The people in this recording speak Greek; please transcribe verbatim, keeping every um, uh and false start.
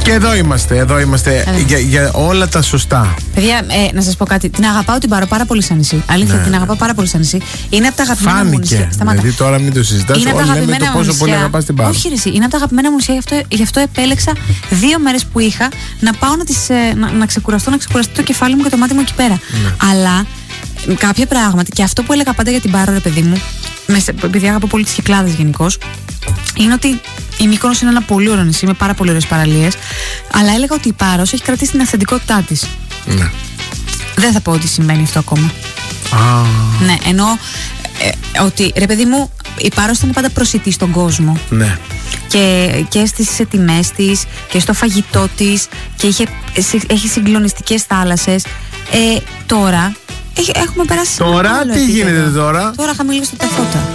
Και εδώ είμαστε, εδώ είμαστε για, για όλα τα σωστά. Παιδιά, ε, να σας πω κάτι. Την αγαπάω την Πάρο πάρα πολύ σαν νησί. Αλήθεια, ναι, την αγαπάω πάρα πολύ σαν νησί. Είναι από τα αγαπημένα μου νησιά. Δηλαδή τώρα μην το συζητάς. Είναι από τα αγαπημένα το πόσο πολύ αγαπάς την Πάρο. Όχι, ρε, είναι από τα αγαπημένα μου νησιά. Γι' αυτό, γι' αυτό επέλεξα δύο μέρες που είχα να πάω να, τις, να, να ξεκουραστώ, να ξεκουραστώ το κεφάλι μου και το μάτι μου εκεί πέρα. Ναι. Αλλά κάποια πράγματα, και αυτό που έλεγα πάντα για την Πάρο, ρε παιδί μου, επειδή αγαπώ πολύ τις Κυκλάδες γενικώς, είναι ότι η Μύκονος είναι ένα πολύ ωραίο νησί με πάρα πολύ ωραίες παραλίες. Αλλά έλεγα ότι η Πάρος έχει κρατήσει την αυθεντικότητά της. Ναι. Δεν θα πω ότι συμβαίνει αυτό ακόμα. Ah. Ναι, ενώ ε, ότι ρε παιδί μου, η Πάρος ήταν πάντα προσιτή στον κόσμο. Ναι. Και, και στις τιμές της και στο φαγητό της και είχε, έχει συγκλονιστικές θάλασσες. Ε, τώρα έχει, έχουμε περάσει. Τώρα τι επίπεδο. γίνεται τώρα? Τώρα χαμηλή στο ταφότα.